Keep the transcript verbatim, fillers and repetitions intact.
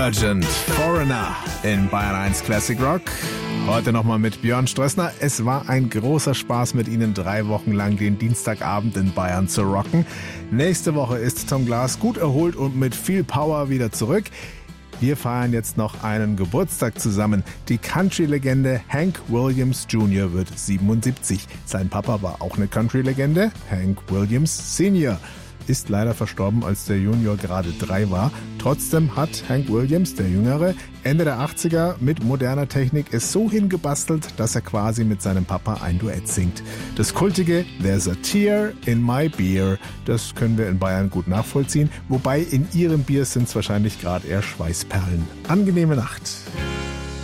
Urgent Foreigner in Bayern eins Classic Rock. Heute nochmal mit Björn Strössner. Es war ein großer Spaß, mit Ihnen drei Wochen lang den Dienstagabend in Bayern zu rocken. Nächste Woche ist Tom Glas gut erholt und mit viel Power wieder zurück. Wir feiern jetzt noch einen Geburtstag zusammen. Die Country-Legende Hank Williams Junior wird siebenundsiebzig. Sein Papa war auch eine Country-Legende, Hank Williams Senior Ist leider verstorben, als der Junior gerade drei war. Trotzdem hat Hank Williams, der Jüngere, Ende der achtziger mit moderner Technik es so hingebastelt, dass er quasi mit seinem Papa ein Duett singt. Das kultige There's a Tear in My Beer, das können wir in Bayern gut nachvollziehen. Wobei in Ihrem Bier sind es wahrscheinlich gerade eher Schweißperlen. Angenehme Nacht.